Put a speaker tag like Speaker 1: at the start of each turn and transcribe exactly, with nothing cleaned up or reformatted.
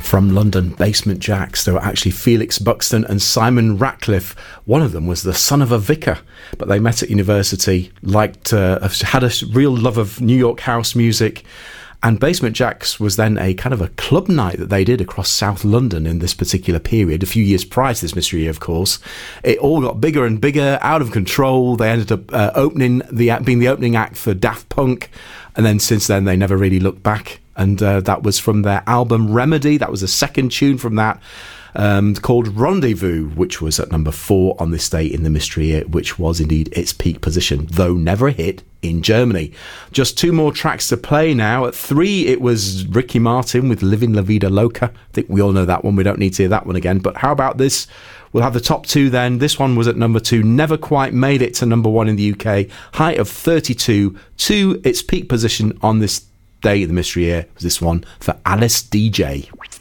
Speaker 1: From London, Basement Jaxx. They were actually Felix Buxton and Simon Ratcliffe. One of them was the son of a vicar, but they met at university, liked, uh, had a real love of New York house music. And Basement Jaxx was then a kind of a club night that they did across South London in this particular period, a few years prior to this Mystery Year, of course. It all got bigger and bigger, out of control. They ended up uh, opening the being the opening act for Daft Punk, and then since then they never really looked back. And uh, that was from their album Remedy. That was the second tune from that, um, called Rendezvous, which was at number four on this day in the Mystery Year, which was indeed its peak position, though never a hit in Germany. Just two more tracks to play now. At three, it was Ricky Martin with Living La Vida Loca. I think we all know that one. We don't need to hear that one again. But how about this? We'll have the top two then. This one was at number two. Never quite made it to number one in the U K. Height of thirty-two to its peak position on this day in the Mystery Year was this one for Alice D J.